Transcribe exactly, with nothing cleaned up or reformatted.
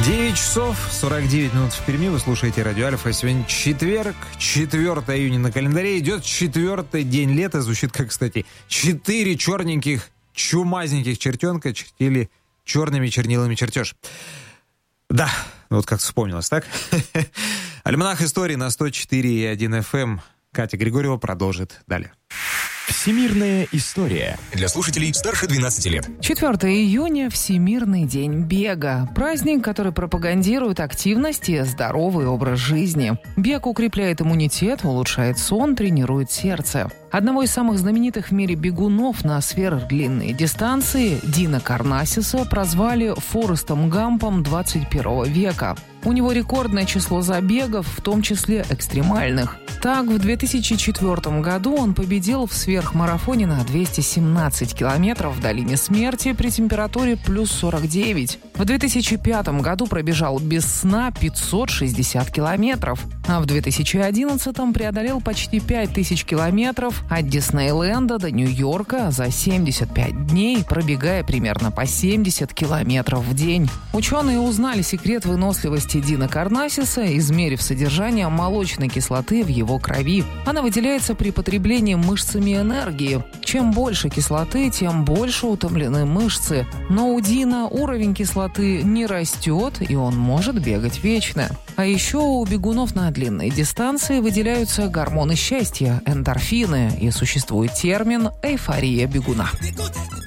девять часов сорок девять минут в Перми. Вы слушаете Радио Альфа. Сегодня четверг, четвёртого июня на календаре. Идет четвертый день лета. Звучит как, кстати, четыре черненьких, чумазненьких чертенка чертили черными чернилами чертеж. Да, вот как вспомнилось, так? Альманах истории на сто четыре и один эф эм. Катя Григорьева продолжит далее. Всемирная история. Для слушателей старше двенадцати лет. четвёртого июня – Всемирный день бега. Праздник, который пропагандирует активность и здоровый образ жизни. Бег укрепляет иммунитет, улучшает сон, тренирует сердце. Одного из самых знаменитых в мире бегунов на сверхдлинные дистанции, Дина Карнасиса, прозвали Форестом Гампом двадцать первого века. У него рекордное число забегов, в том числе экстремальных. Так, в две тысячи четвёртом году он победил в сверхмарафоне на двести семнадцать километров в долине смерти при температуре плюс сорок девять. В две тысячи пятом году пробежал без сна пятьсот шестьдесят километров. А в две тысячи одиннадцатом преодолел почти пять тысяч километров от Диснейленда до Нью-Йорка за семьдесят пять дней, пробегая примерно по семьдесят километров в день. Ученые узнали секрет выносливости Дина Карнасиса, измерив содержание молочной кислоты в его крови. Она выделяется при потреблении мышцами энергии. Чем больше кислоты, тем больше утомлены мышцы. Но у Дина уровень кислоты не растет, и он может бегать вечно. А еще у бегунов на длинной дистанции выделяются гормоны счастья – эндорфины, и существует термин «эйфория бегуна».